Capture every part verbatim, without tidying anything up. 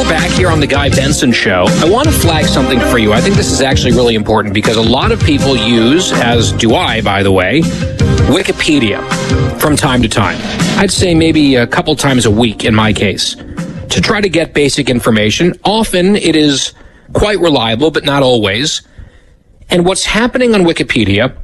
we're back here on the Guy Benson Show. I want to flag something for you. I think this is actually really important because a lot of people use, as do I, by the way, Wikipedia from time to time. I'd say maybe a couple times a week in my case, to try to get basic information. Often it is quite reliable, but not always. And what's happening on Wikipedia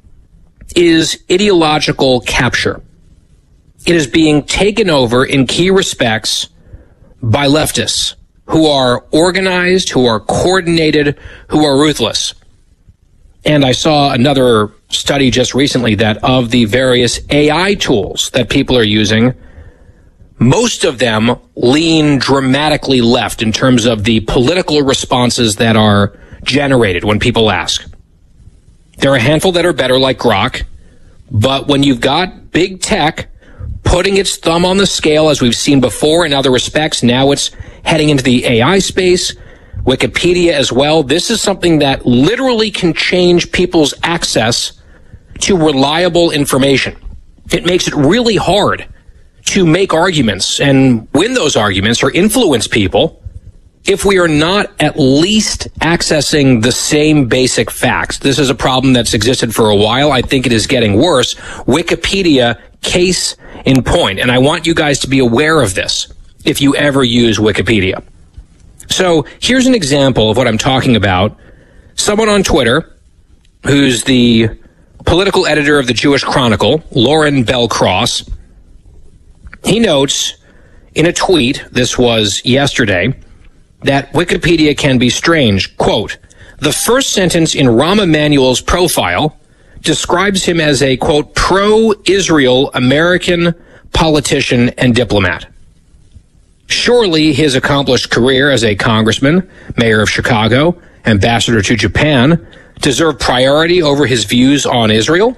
is ideological capture. It is being taken over in key respects by leftists who are organized, who are coordinated, who are ruthless. And I saw another study just recently that of the various A I tools that people are using, most of them lean dramatically left in terms of the political responses that are generated when people ask. There are a handful that are better, like Grok, but when you've got big tech putting its thumb on the scale, as we've seen before in other respects, now it's heading into the A I space, Wikipedia as well. This is something that literally can change people's access to reliable information. It makes it really hard to make arguments and win those arguments or influence people if we are not at least accessing the same basic facts. This is a problem that's existed for a while. I think it is getting worse. Wikipedia, case in point. And I want you guys to be aware of this if you ever use Wikipedia. So here's an example of what I'm talking about. Someone on Twitter, who's the political editor of the Jewish Chronicle, Lauren Bell Cross, he notes in a tweet, this was yesterday, that Wikipedia can be strange. Quote, the first sentence in Rahm Emanuel's profile describes him as a, quote, pro-Israel American politician and diplomat. Surely his accomplished career as a congressman, mayor of Chicago, ambassador to Japan, deserve priority over his views on Israel?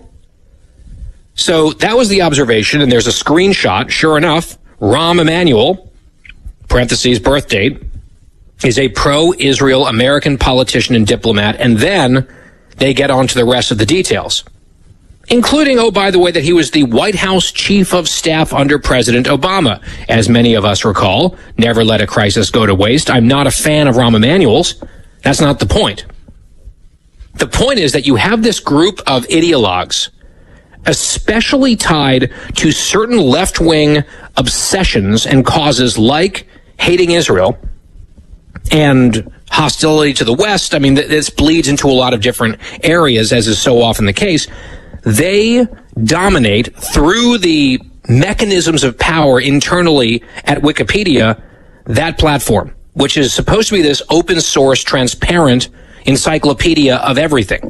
So that was the observation, and there's a screenshot. Sure enough, Rahm Emanuel, parentheses, birth date, is a pro-Israel American politician and diplomat, and then they get on to the rest of the details, including, oh, by the way, that he was the White House chief of staff under President Obama. As many of us recall, never let a crisis go to waste. I'm not a fan of Rahm Emanuel's. That's not the point. The point is that you have this group of ideologues, especially tied to certain left-wing obsessions and causes like hating Israel and hostility to the West. I mean, this bleeds into a lot of different areas, as is so often the case. They dominate through the mechanisms of power internally at Wikipedia, that platform, which is supposed to be this open source, transparent encyclopedia of everything.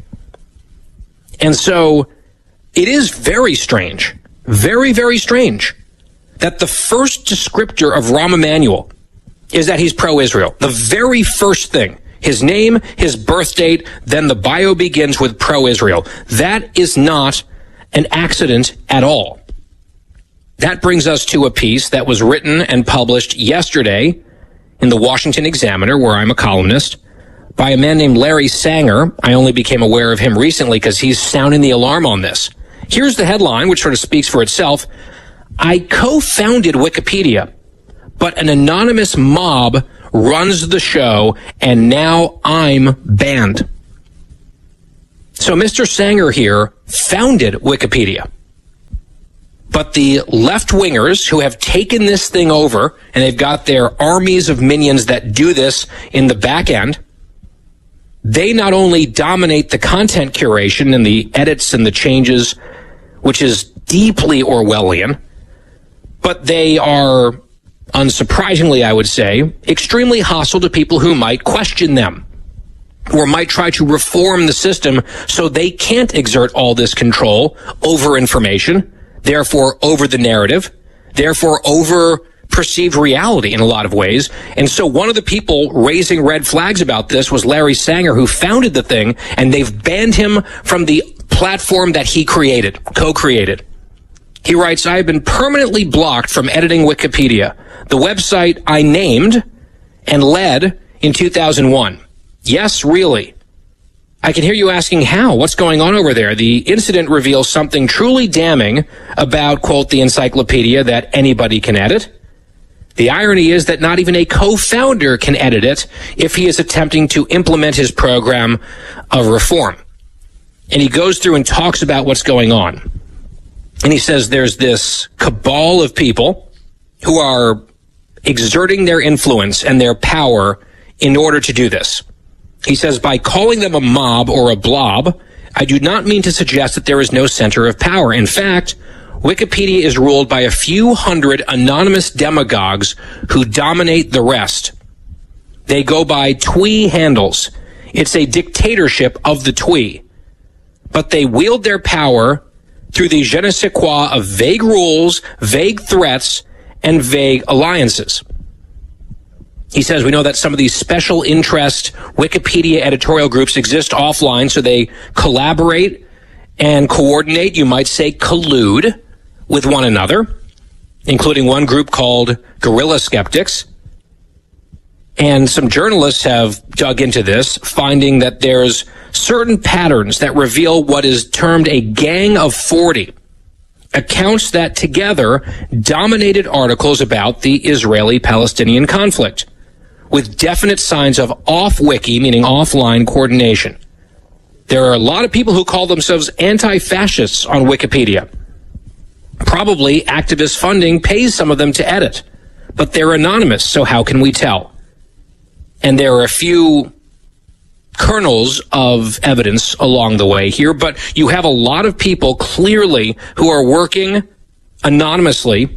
And so it is very strange, very, very strange that the first descriptor of Rahm Emanuel is that he's pro-Israel. The very first thing, his name, his birth date, then the bio begins with pro-Israel. That is not an accident at all. That brings us to a piece that was written and published yesterday in the Washington Examiner, where I'm a columnist, by a man named Larry Sanger. I only became aware of him recently because he's sounding the alarm on this. Here's the headline, which sort of speaks for itself. I co-founded Wikipedia, but an anonymous mob runs the show, and now I'm banned. So Mister Sanger here founded Wikipedia, but the left-wingers who have taken this thing over, and they've got their armies of minions that do this in the back end, they not only dominate the content curation and the edits and the changes, which is deeply Orwellian, but they are, unsurprisingly, I would say, extremely hostile to people who might question them or might try to reform the system so they can't exert all this control over information, therefore over the narrative, therefore over perceived reality in a lot of ways. And so one of the people raising red flags about this was Larry Sanger, who founded the thing, and they've banned him from the platform that he created, co-created. He writes, I have been permanently blocked from editing Wikipedia, the website I named and led in two thousand one. Yes, really. I can hear you asking how. What's going on over there? The incident reveals something truly damning about, quote, the encyclopedia that anybody can edit. The irony is that not even a co-founder can edit it if he is attempting to implement his program of reform. And he goes through and talks about what's going on. And he says there's this cabal of people who are exerting their influence and their power in order to do this. He says, by calling them a mob or a blob, I do not mean to suggest that there is no center of power. In fact, Wikipedia is ruled by a few hundred anonymous demagogues who dominate the rest. They go by twee handles. It's a dictatorship of the twee. But they wield their power through the je ne sais quoi of vague rules, vague threats, and vague alliances. He says, we know that some of these special interest Wikipedia editorial groups exist offline, so they collaborate and coordinate, you might say collude, with one another, including one group called Guerrilla Skeptics. And some journalists have dug into this, finding that there's certain patterns that reveal what is termed a gang of forty, accounts that together dominated articles about the Israeli-Palestinian conflict, with definite signs of off-wiki, meaning offline coordination. There are a lot of people who call themselves anti-fascists on Wikipedia. Probably activist funding pays some of them to edit, but they're anonymous, so how can we tell? And there are a few kernels of evidence along the way here, but you have a lot of people clearly who are working anonymously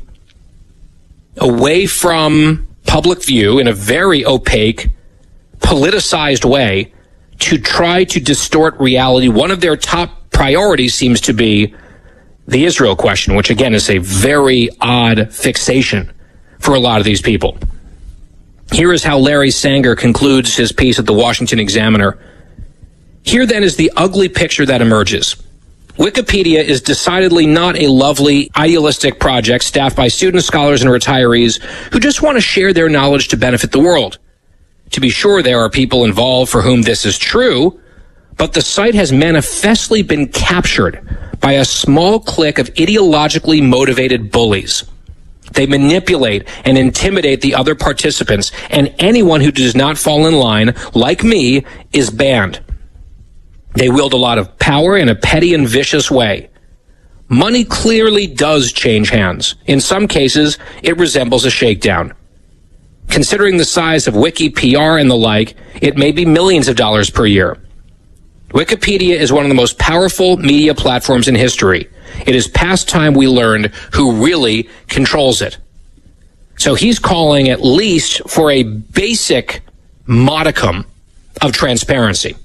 away from public view in a very opaque, politicized way to try to distort reality. One of their top priorities seems to be the Israel question, which again is a very odd fixation for a lot of these people. Here is how Larry Sanger concludes his piece at the Washington Examiner. Here then is the ugly picture that emerges. Wikipedia is decidedly not a lovely, idealistic project staffed by students, scholars, and retirees who just want to share their knowledge to benefit the world. To be sure, there are people involved for whom this is true, but the site has manifestly been captured by a small clique of ideologically motivated bullies. They manipulate and intimidate the other participants, and anyone who does not fall in line, like me, is banned. They wield a lot of power in a petty and vicious way. Money clearly does change hands. In some cases, it resembles a shakedown. Considering the size of Wiki P R and the like, it may be millions of dollars per year. Wikipedia is one of the most powerful media platforms in history. It is past time we learned who really controls it. So he's calling at least for a basic modicum of transparency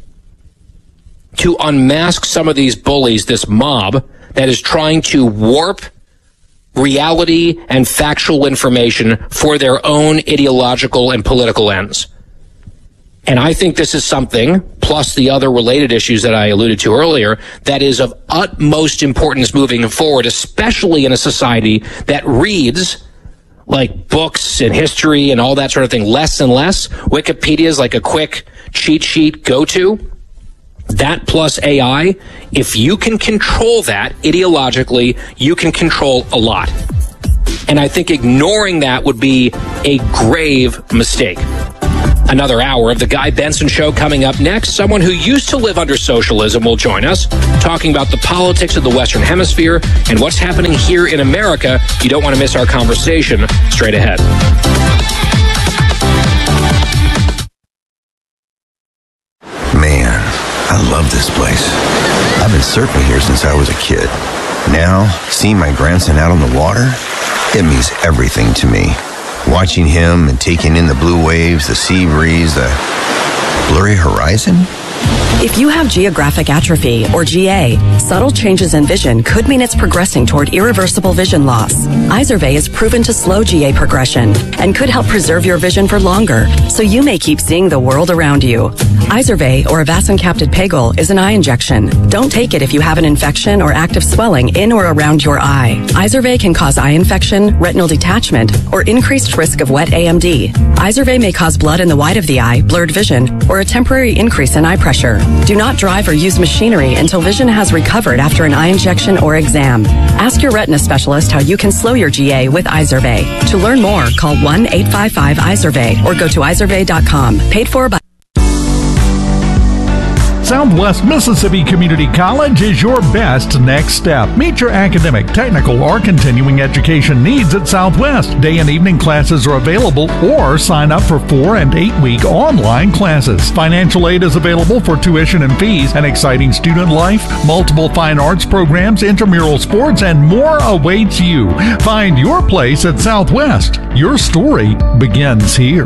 to unmask some of these bullies, this mob that is trying to warp reality and factual information for their own ideological and political ends. And I think this is something, plus the other related issues that I alluded to earlier, that is of utmost importance moving forward, especially in a society that reads like books and history and all that sort of thing less and less. Wikipedia is like a quick cheat sheet go-to. That plus A I, if you can control that ideologically, you can control a lot. And I think ignoring that would be a grave mistake. Another hour of the Guy Benson Show coming up next. Someone who used to live under socialism will join us, talking about the politics of the Western Hemisphere and what's happening here in America. You don't want to miss our conversation. Straight ahead. Man, I love this place. I've been surfing here since I was a kid. Now, seeing my grandson out on the water, it means everything to me. Watching him and taking in the blue waves, the sea breeze, the blurry horizon. If you have geographic atrophy, or G A, subtle changes in vision could mean it's progressing toward irreversible vision loss. Izervay is proven to slow G A progression and could help preserve your vision for longer, so you may keep seeing the world around you. Izervay, or avacincaptad pegol, is an eye injection. Don't take it if you have an infection or active swelling in or around your eye. Izervay can cause eye infection, retinal detachment, or increased risk of wet A M D. Izervay may cause blood in the white of the eye, blurred vision, or a temporary increase in eye pressure. pressure. Do not drive or use machinery until vision has recovered after an eye injection or exam. Ask your retina specialist how you can slow your G A with Izervay. To learn more, call one eight five five Izervay or go to izervay dot com. Paid for by Southwest Mississippi Community College is your best next step. Meet your academic, technical, or continuing education needs at Southwest. Day and evening classes are available, or sign up for four and eight week online classes. Financial aid is available for tuition and fees, an exciting student life, multiple fine arts programs, intramural sports, and more awaits you. Find your place at Southwest. Your story begins here.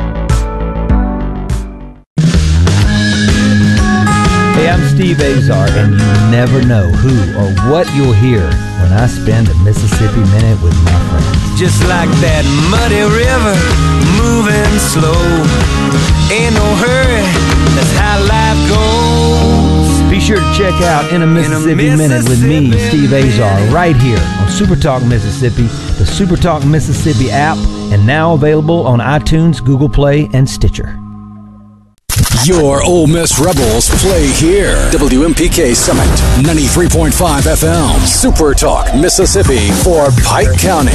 Hey, I'm Steve Azar, and you never know who or what you'll hear when I spend a Mississippi Minute with my friends. Just like that muddy river, moving slow. Ain't no hurry, that's how life goes. Be sure to check out In a Mississippi, In a Minute with me, Mississippi Steve Azar, right here on Super Talk Mississippi, the Super Talk Mississippi app, and now available on iTunes, Google Play, and Stitcher. Your Ole Miss Rebels play here. W M P K Summit, ninety-three point five F M. Super Talk Mississippi for Pike County.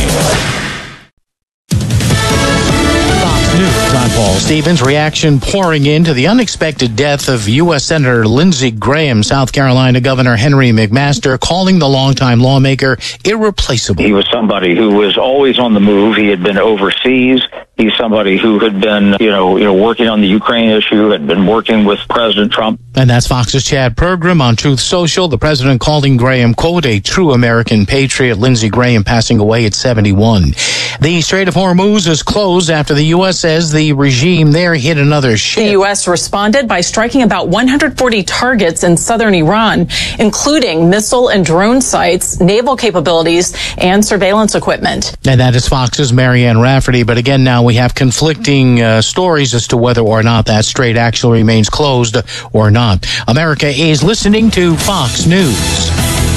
News, I'm Paul Stevens. Reaction pouring into the unexpected death of U S Senator Lindsey Graham. South Carolina Governor Henry McMaster calling the longtime lawmaker irreplaceable. He was somebody who was always on the move. He had been overseas. He's somebody who had been, you know, you know, working on the Ukraine issue, had been working with President Trump. And that's Fox's Chad Pergram on Truth Social. The president calling Graham, quote, a true American patriot. Lindsey Graham passing away at seventy-one. The Strait of Hormuz is closed after the U S says the regime there hit another ship. The U S responded by striking about one hundred forty targets in southern Iran, including missile and drone sites, naval capabilities, and surveillance equipment. And that is Fox's Marianne Rafferty. But again, now we have conflicting uh, stories as to whether or not that strait actually remains closed or not. America is listening to Fox News.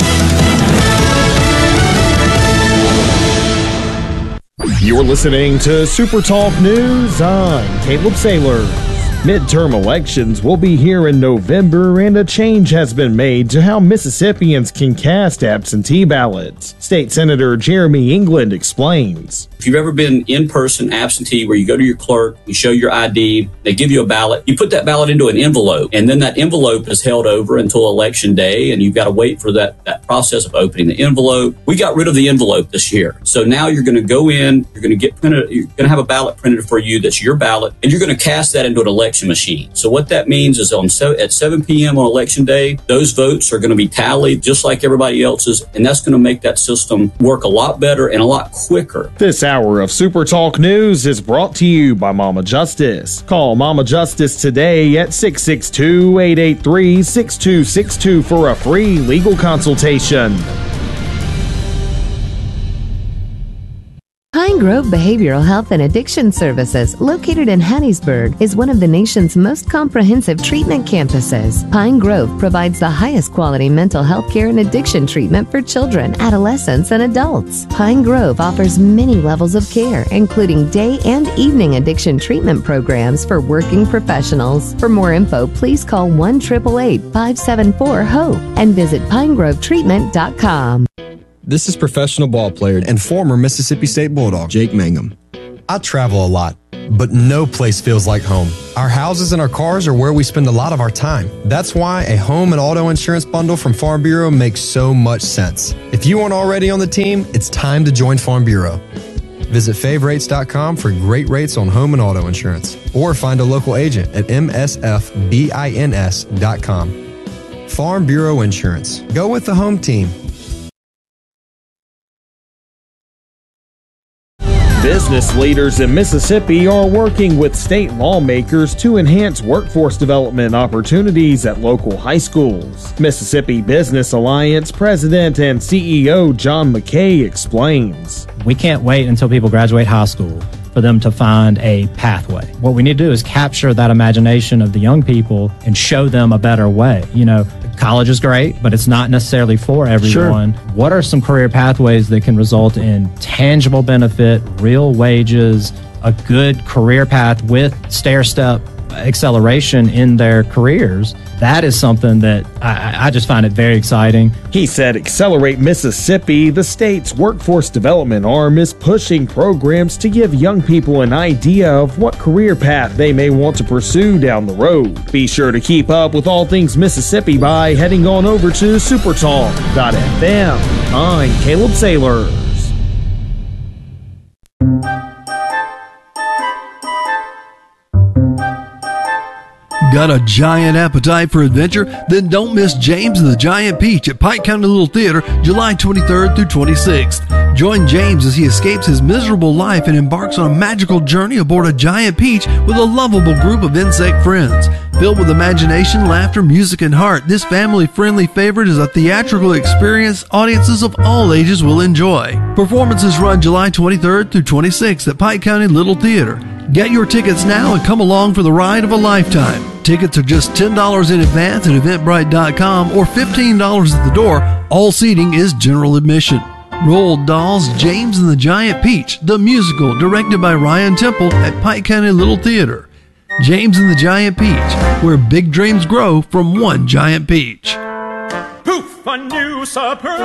You're listening to Super Talk News. I'm Caleb Saylor. Midterm elections will be here in November, and a change has been made to how Mississippians can cast absentee ballots. State Senator Jeremy England explains. If you've ever been in-person absentee where you go to your clerk, you show your I D, they give you a ballot, you put that ballot into an envelope, and then that envelope is held over until election day, and you've got to wait for that, that process of opening the envelope. We got rid of the envelope this year. So now you're going to go in, you're going to get printed, you're going to have a ballot printed for you that's your ballot, and you're going to cast that into an election machine. So what that means is on so, at seven p.m. on election day, those votes are going to be tallied just like everybody else's, and that's going to make that system work a lot better and a lot quicker. This hour of Super Talk News is brought to you by Mama Justice. Call Mama Justice today at six six two, eight eight three, six two six two for a free legal consultation. Pine Grove Behavioral Health and Addiction Services, located in Hattiesburg, is one of the nation's most comprehensive treatment campuses. Pine Grove provides the highest quality mental health care and addiction treatment for children, adolescents, and adults. Pine Grove offers many levels of care, including day and evening addiction treatment programs for working professionals. For more info, please call one eight eight eight, five seven four, HOPE and visit pine grove treatment dot com. This is professional ball player and former Mississippi State Bulldog, Jake Mangum. I travel a lot, but no place feels like home. Our houses and our cars are where we spend a lot of our time. That's why a home and auto insurance bundle from Farm Bureau makes so much sense. If you aren't already on the team, it's time to join Farm Bureau. Visit fave rates dot com for great rates on home and auto insurance, or find a local agent at m s f bins dot com. Farm Bureau Insurance. Go with the home team. Business leaders in Mississippi are working with state lawmakers to enhance workforce development opportunities at local high schools. Mississippi Business Alliance President and C E O John McKay explains. We can't wait until people graduate high school for them to find a pathway. What we need to do is capture that imagination of the young people and show them a better way. You know, college is great, but it's not necessarily for everyone. Sure. What are some career pathways that can result in tangible benefit, real wages, a good career path with stair-step acceleration in their careers. That is something that I, I just find it very exciting. He said Accelerate Mississippi, the state's workforce development arm, is pushing programs to give young people an idea of what career path they may want to pursue down the road. Be sure to keep up with all things Mississippi by heading on over to supertalk dot f m. I'm Caleb Sailors. Got a giant appetite for adventure? Then don't miss James and the Giant Peach at Pike County Little Theater, July twenty-third through twenty-sixth. Join James as he escapes his miserable life and embarks on a magical journey aboard a giant peach with a lovable group of insect friends. Filled with imagination, laughter, music, and heart, this family-friendly favorite is a theatrical experience audiences of all ages will enjoy. Performances run July twenty-third through twenty-sixth at Pike County Little Theater. Get your tickets now and come along for the ride of a lifetime. Tickets are just ten dollars in advance at eventbrite dot com or fifteen dollars at the door. All seating is general admission. Roald Dahl's James and the Giant Peach, the musical, directed by Ryan Temple at Pike County Little Theater. James and the Giant Peach, where big dreams grow from one giant peach. Poof, a new surprise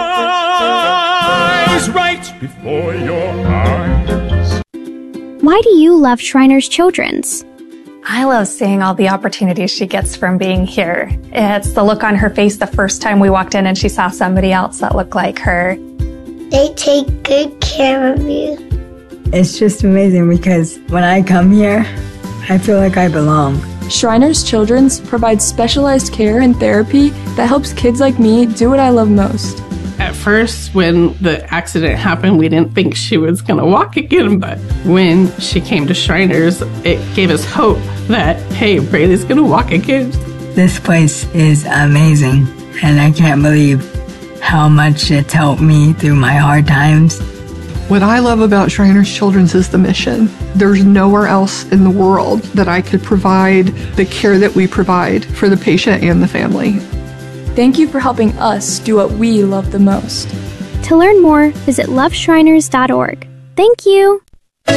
right before your eyes. Why do you love Shriners Children's? I love seeing all the opportunities she gets from being here. It's the look on her face the first time we walked in and she saw somebody else that looked like her. They take good care of you. It's just amazing because when I come here, I feel like I belong. Shriners Children's provides specialized care and therapy that helps kids like me do what I love most. At first, when the accident happened, we didn't think she was going to walk again, but when she came to Shriners, it gave us hope that, hey, Braylee's going to walk again. This place is amazing, and I can't believe how much it's helped me through my hard times. What I love about Shriners Children's is the mission. There's nowhere else in the world that I could provide the care that we provide for the patient and the family. Thank you for helping us do what we love the most. To learn more, visit love shriners dot org. Thank you.